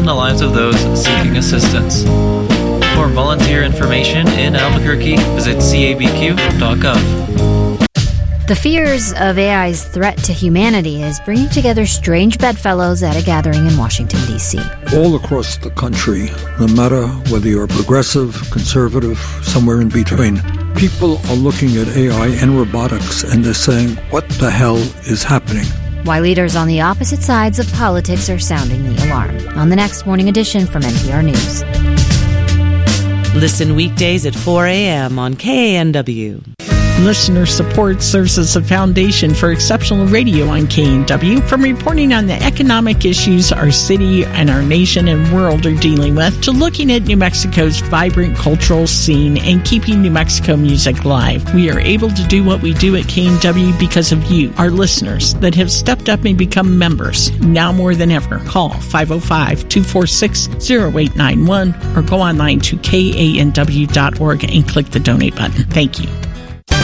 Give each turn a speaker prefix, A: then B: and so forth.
A: the lives of those seeking assistance. For volunteer information in Albuquerque, visit cabq.gov.
B: The fears of AI's threat to humanity is bringing together strange bedfellows at a gathering in Washington, D.C.
C: All across the country, no matter whether you're progressive, conservative, somewhere in between, people are looking at AI and robotics and they're saying, what the hell is happening?
B: Why leaders on the opposite sides of politics are sounding the alarm. On the next Morning Edition from NPR News.
D: Listen weekdays at 4 a.m. on KANW.
E: Listener support serves as a foundation for exceptional radio on KNW, from reporting on the economic issues our city and our nation and world are dealing with, to looking at New Mexico's vibrant cultural scene and keeping New Mexico music live. We are able to do what we do at KNW because of you, our listeners, that have stepped up and become members. Now more than ever, call 505-246-0891 or go online to kanw.org and click the donate button. Thank you.